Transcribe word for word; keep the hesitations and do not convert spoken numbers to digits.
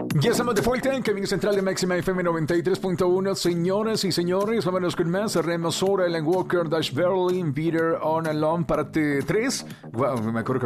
Ya estamos de vuelta en Camino Central de Máxima F M noventa y tres punto uno. Señoras y señores, vámonos con más. Cerremos hora Ellen Walker, Dash Berlin, Peter on Alone, parte tres. Wow, me acuerdo que